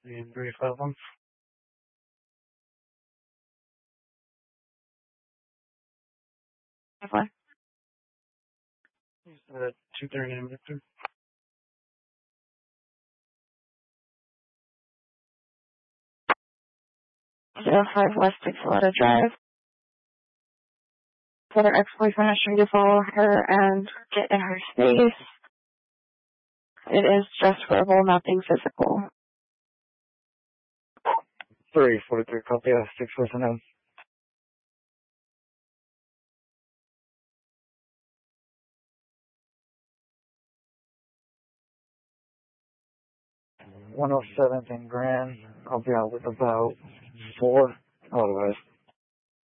And brief of them. What? 2:30 in Victor. 05 West Florida Drive. So her ex-boyfriend is trying to follow her and get in her space. It is just verbal, nothing physical. 3:43 copy, 6 personnel. 107th and Grand. I'll be out with about 4 otherwise.